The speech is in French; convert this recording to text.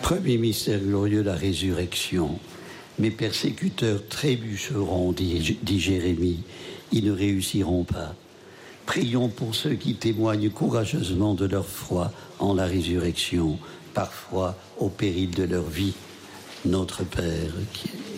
Premier mystère glorieux, la résurrection. Mes persécuteurs trébucheront, dit Jérémie, ils ne réussiront pas. Prions pour ceux qui témoignent courageusement de leur foi en la résurrection, parfois au péril de leur vie. Notre Père qui